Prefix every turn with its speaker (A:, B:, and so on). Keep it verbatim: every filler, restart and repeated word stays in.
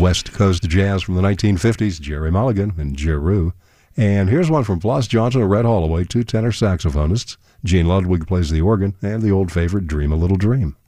A: West Coast jazz from the nineteen fifties, Jerry Mulligan and Jeru. And here's one from Floss Johnson and Red Holloway, two tenor saxophonists. Gene Ludwig plays the organ, and the old favorite, Dream a Little Dream.